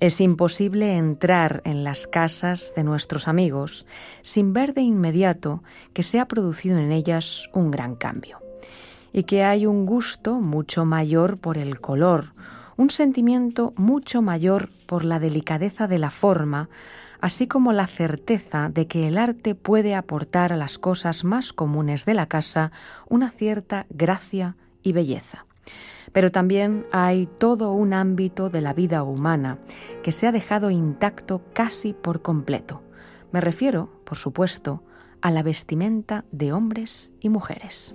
Es imposible entrar en las casas de nuestros amigos sin ver de inmediato que se ha producido en ellas un gran cambio y que hay un gusto mucho mayor por el color, un sentimiento mucho mayor por la delicadeza de la forma, así como la certeza de que el arte puede aportar a las cosas más comunes de la casa una cierta gracia y belleza. Pero también hay todo un ámbito de la vida humana que se ha dejado intacto casi por completo. Me refiero, por supuesto, a la vestimenta de hombres y mujeres.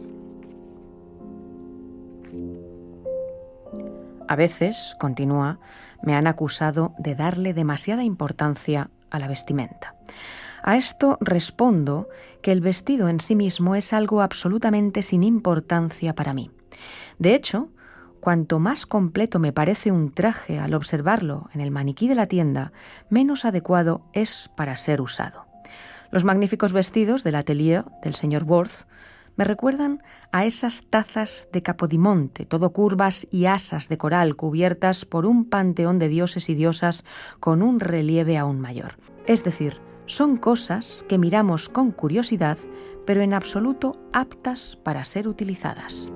A veces, continúa, me han acusado de darle demasiada importancia a la vestimenta. A esto respondo que el vestido en sí mismo es algo absolutamente sin importancia para mí. De hecho, cuanto más completo me parece un traje al observarlo en el maniquí de la tienda, menos adecuado es para ser usado. Los magníficos vestidos del atelier del señor Worth me recuerdan a esas tazas de Capodimonte, todo curvas y asas de coral cubiertas por un panteón de dioses y diosas con un relieve aún mayor. Es decir, son cosas que miramos con curiosidad, pero en absoluto aptas para ser utilizadas.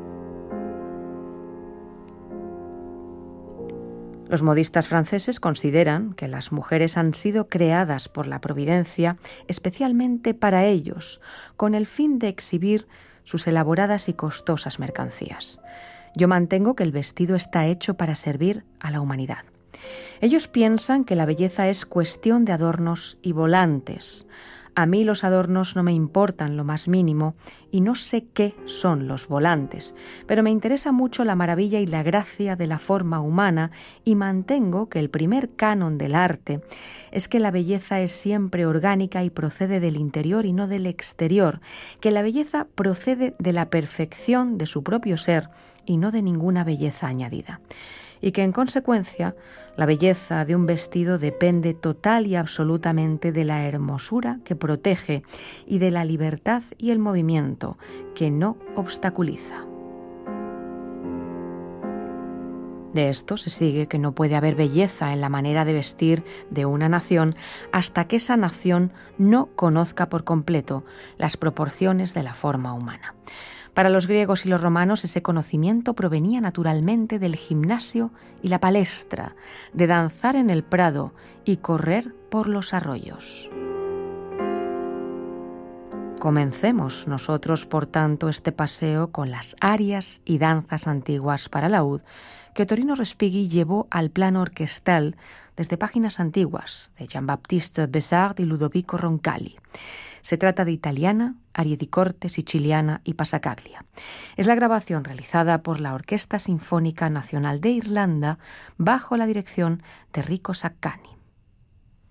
Los modistas franceses consideran que las mujeres han sido creadas por la providencia especialmente para ellos, con el fin de exhibir sus elaboradas y costosas mercancías. Yo mantengo que el vestido está hecho para servir a la humanidad. Ellos piensan que la belleza es cuestión de adornos y volantes. A mí los adornos no me importan lo más mínimo y no sé qué son los volantes, pero me interesa mucho la maravilla y la gracia de la forma humana y mantengo que el primer canon del arte es que la belleza es siempre orgánica y procede del interior y no del exterior, que la belleza procede de la perfección de su propio ser y no de ninguna belleza añadida. Y que en consecuencia la belleza de un vestido depende total y absolutamente de la hermosura que protege y de la libertad y el movimiento que no obstaculiza. De esto se sigue que no puede haber belleza en la manera de vestir de una nación hasta que esa nación no conozca por completo las proporciones de la forma humana. Para los griegos y los romanos ese conocimiento provenía naturalmente del gimnasio y la palestra, de danzar en el prado y correr por los arroyos. Comencemos nosotros, por tanto, este paseo con las arias y danzas antiguas para laúd que Torino Respighi llevó al plano orquestal desde páginas antiguas de Jean-Baptiste Bézard y Ludovico Roncalli. Se trata de Italiana, Arie di corte, Siciliana y Passacaglia. Es la grabación realizada por la Orquesta Sinfónica Nacional de Irlanda bajo la dirección de Rico Saccani.